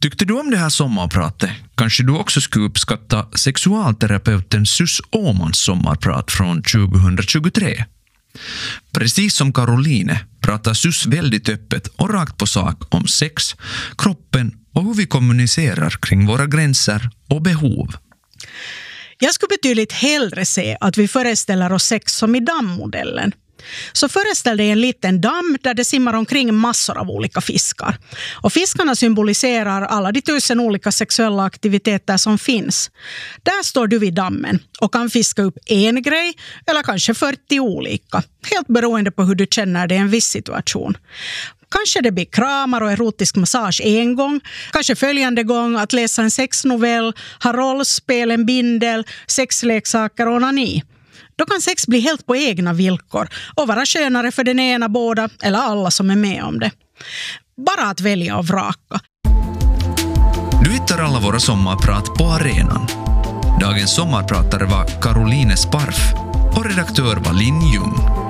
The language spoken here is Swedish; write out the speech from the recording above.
Tyckte du om det här sommarpratet? Kanske du också skulle uppskatta sexualterapeuten Sus Åhmans sommarprat från 2023. Precis som Caroline pratar Sus väldigt öppet och rakt på sak om sex, kroppen och hur vi kommunicerar kring våra gränser och behov. Jag skulle betydligt hellre se att vi föreställer oss sex som i dammodellen. Så föreställ dig en liten damm där det simmar omkring massor av olika fiskar. Och fiskarna symboliserar alla de 1000 olika sexuella aktiviteter som finns. Där står du vid dammen och kan fiska upp en grej eller kanske 40 olika. Helt beroende på hur du känner dig i en viss situation. Kanske det blir kramar och erotisk massage en gång. Kanske följande gång att läsa en sexnovell, ha rollspel, en bindel, sexleksaker och onani. Då kan sex bli helt på egna villkor och vara skönare för den ena, båda eller alla som är med om det. Bara att välja och vraka. Du hittar alla våra sommarprat på arenan. Dagens sommarpratare var Caroline Sparf och redaktör var Lin Jung.